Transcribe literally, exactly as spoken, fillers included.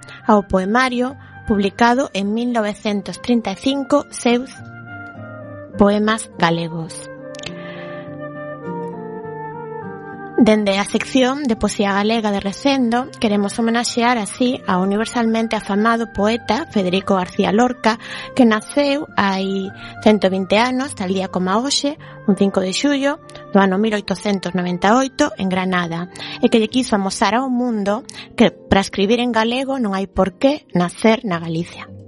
ao poemario publicado en mil novecentos trinta e cinco, seus Poemas Galegos. Dende a sección de Poesía Galega de Recendo, queremos homenaxear así ao universalmente afamado poeta Federico García Lorca, que naceu hai ciento vinte anos, tal día como hoxe, un cinco de xullo do ano mil oitocentos noventa e oito, en Granada, e que lle quiso amosar ao mundo que para escribir en galego non hai por que nacer na Galicia.